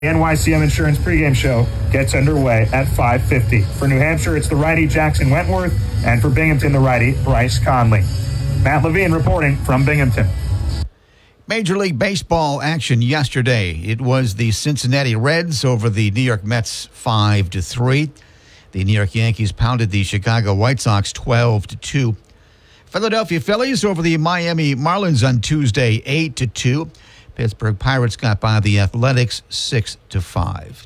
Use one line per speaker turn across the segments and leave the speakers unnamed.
The NYCM Insurance pregame show gets underway at 5:50. For New Hampshire, it's the righty Jackson Wentworth, and for Binghamton, the righty Bryce Conley. Matt Levine reporting from Binghamton.
Major League Baseball action yesterday. It was the Cincinnati Reds over the New York Mets 5-3. The New York Yankees pounded the Chicago White Sox 12-2. Philadelphia Phillies over the Miami Marlins on Tuesday 8-2. Pittsburgh Pirates got by the Athletics 6-5.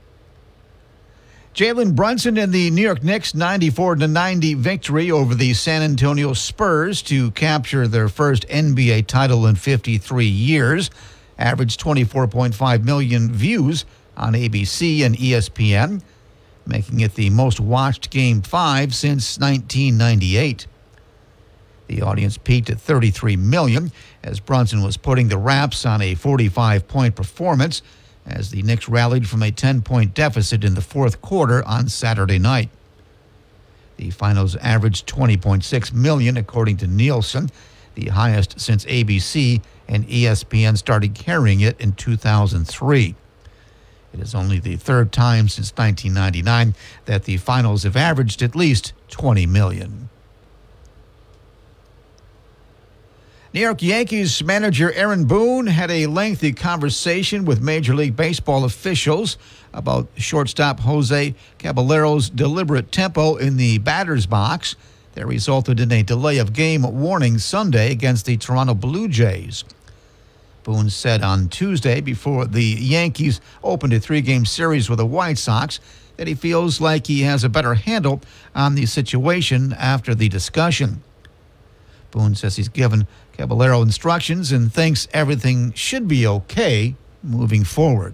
Jalen Brunson and the New York Knicks 94-90 victory over the San Antonio Spurs to capture their first NBA title in 53 years. Averaged 24.5 million views on ABC and ESPN, making it the most watched Game 5 since 1998. The audience peaked at 33 million as Brunson was putting the Raps on a 45-point performance as the Knicks rallied from a 10-point deficit in the fourth quarter on Saturday night. The finals averaged 20.6 million according to Nielsen, the highest since ABC and ESPN started carrying it in 2003. It is only the third time since 1999 that the finals have averaged at least 20 million. New York Yankees manager Aaron Boone had a lengthy conversation with Major League Baseball officials about shortstop Jose Caballero's deliberate tempo in the batter's box that resulted in a delay of game warning Sunday against the Toronto Blue Jays. Boone said on Tuesday, before the Yankees opened a 3-game series with the White Sox, that he feels like he has a better handle on the situation after the discussion. Boone says he's given Caballero instructions and thinks everything should be okay moving forward.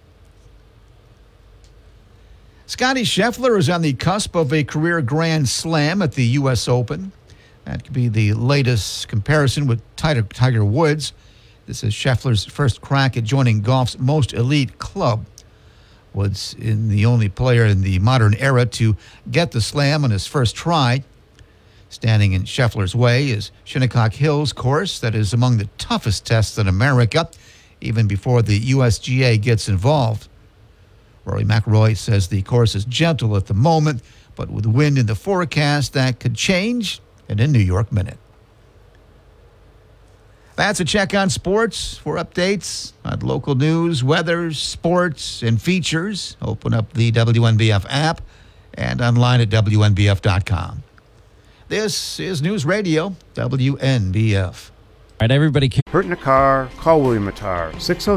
Scottie Scheffler is on the cusp of a career Grand Slam at the U.S. Open. That could be the latest comparison with Tiger Woods. This is Scheffler's first crack at joining golf's most elite club. Woods is the only player in the modern era to get the slam on his first try. Standing in Scheffler's way is Shinnecock Hills course that is among the toughest tests in America, even before the USGA gets involved. Rory McIlroy says the course is gentle at the moment, but with wind in the forecast, that could change in a New York minute. That's a check on sports. For updates on local news, weather, sports, and features, open up the WNBF app and online at WNBF.com. This is News Radio, WNBF.
All right, everybody.
Hurt in a car, call William Mattar,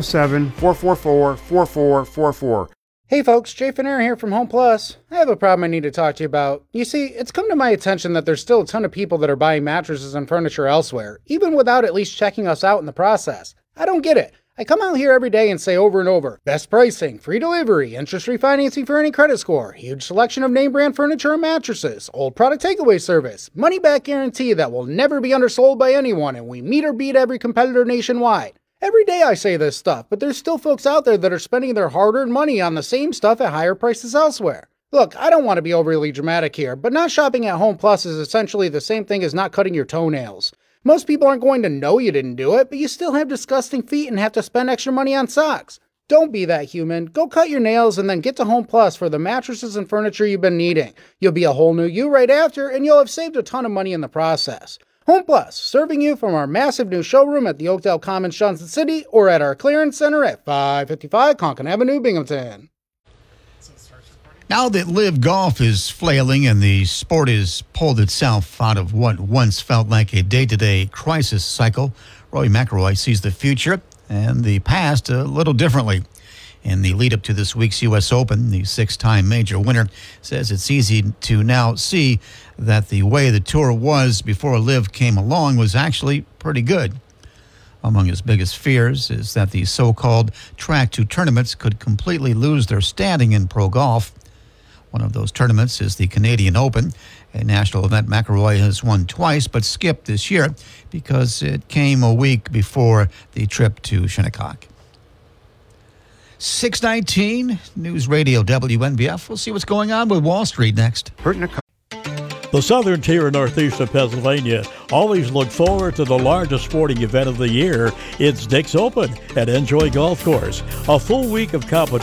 607-444-4444.
Hey folks, Jay Finera here from Home Plus. I have a problem I need to talk to you about. You see, it's come to my attention that there's still a ton of people that are buying mattresses and furniture elsewhere, even without at least checking us out in the process. I don't get it. I come out here every day and say over and over, best pricing, free delivery, interest-free financing for any credit score, huge selection of name brand furniture and mattresses, old product takeaway service, money-back guarantee that will never be undersold by anyone, and we meet or beat every competitor nationwide. Every day I say this stuff, but there's still folks out there that are spending their hard-earned money on the same stuff at higher prices elsewhere. Look, I don't want to be overly dramatic here, but not shopping at Home Plus is essentially the same thing as not cutting your toenails. Most people aren't going to know you didn't do it, but you still have disgusting feet and have to spend extra money on socks. Don't be that human. Go cut your nails and then get to Home Plus for the mattresses and furniture you've been needing. You'll be a whole new you right after, and you'll have saved a ton of money in the process. Home Plus, serving you from our massive new showroom at the Oakdale Commons, Johnson City, or at our clearance center at 555 Conkin Avenue, Binghamton.
Now that Live Golf is flailing and the sport has pulled itself out of what once felt like a day-to-day crisis cycle, Rory McIlroy sees the future and the past a little differently. In the lead-up to this week's U.S. Open, the 6-time major winner says it's easy to now see that the way the tour was before Live came along was actually pretty good. Among his biggest fears is that the so-called Track 2 tournaments could completely lose their standing in pro golf. One of those tournaments is the Canadian Open, a national event McIlroy has won twice but skipped this year because it came a week before the trip to Shinnecock. 6:19, News Radio WNBF. We'll see what's going on with Wall Street next.
Hurt in a car.
The southern tier and northeast of Pennsylvania always look forward to the largest sporting event of the year. It's Dick's Open at Enjoy Golf Course. A full week of competition